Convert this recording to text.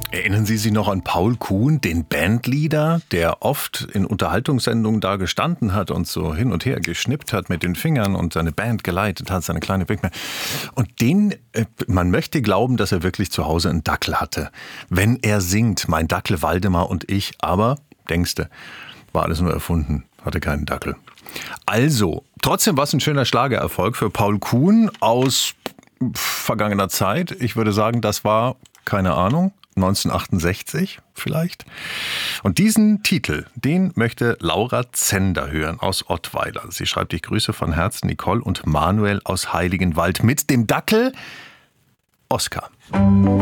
Erinnern Sie sich noch an Paul Kuhn, den Bandleader, der oft in Unterhaltungssendungen da gestanden hat und so hin und her geschnippt hat mit den Fingern und seine Band geleitet hat, seine kleine Big Band. Und man möchte glauben, dass er wirklich zu Hause einen Dackel hatte. Wenn er singt, mein Dackel Waldemar und ich, aber, denkste, war alles nur erfunden, hatte keinen Dackel. Also, trotzdem war es ein schöner Schlagererfolg für Paul Kuhn aus vergangener Zeit. Ich würde sagen, das war, keine Ahnung, 1968 vielleicht. Und diesen Titel, den möchte Laura Zender hören aus Ottweiler. Sie schreibt: Ich grüße von Herzen Nicole und Manuel aus Heiligenwald mit dem Dackel Oskar.